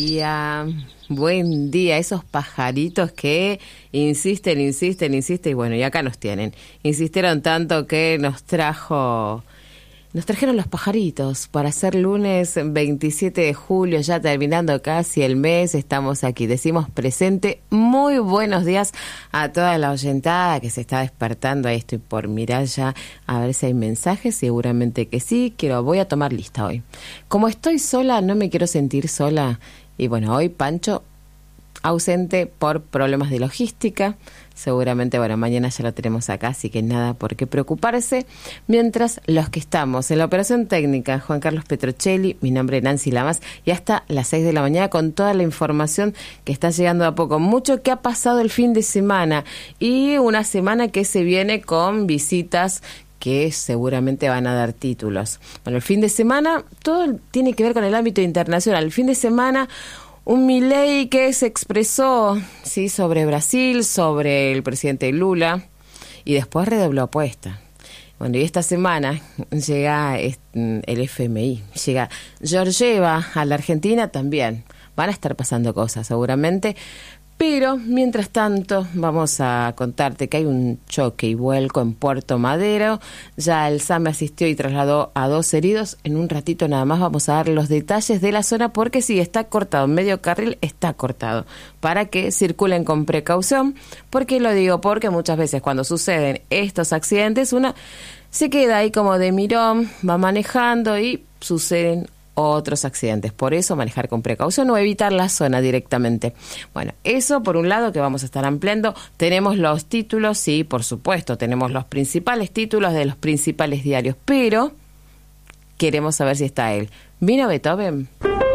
Buen día, esos pajaritos que insisten, y bueno, y acá nos tienen. Insistieron tanto que nos trajeron los pajaritos para hacer lunes 27 de julio, ya terminando casi el mes, estamos aquí, decimos presente. Muy buenos días a toda la oyentada que se está despertando. Ahí estoy por mirar ya a ver si hay mensajes, seguramente que sí, voy a tomar lista hoy. Como estoy sola, no me quiero sentir sola. Y bueno, hoy Pancho ausente por problemas de logística. Seguramente, mañana ya lo tenemos acá, así que nada por qué preocuparse. Mientras los que estamos en la operación técnica, Juan Carlos Petrocelli, mi nombre es Nancy Lamas, y hasta las 6 de la mañana con toda la información que está llegando a poco. Mucho que ha pasado el fin de semana y una semana que se viene con visitas que seguramente van a dar títulos. Bueno, el fin de semana, todo tiene que ver con el ámbito internacional. El fin de semana, un Milei que se expresó, sí, sobre Brasil, sobre el presidente Lula, y después redobló apuesta. Bueno, y esta semana llega el FMI, llega Georgieva a la Argentina también. Van a estar pasando cosas seguramente. Pero, mientras tanto, vamos a contarte que hay un choque y vuelco en Puerto Madero. Ya el SAME asistió y trasladó a 2 heridos. En un ratito nada más vamos a dar los detalles de la zona, porque sí, está cortado, medio carril está cortado, para que circulen con precaución. ¿Por qué lo digo? Porque muchas veces cuando suceden estos accidentes, una se queda ahí como de mirón, va manejando y suceden otros accidentes. Por eso manejar con precaución o evitar la zona directamente. Bueno, eso por un lado que vamos a estar ampliando. Tenemos los títulos, sí, por supuesto, tenemos los principales títulos de los principales diarios, pero queremos saber si está él. ¿Vino Beethoven?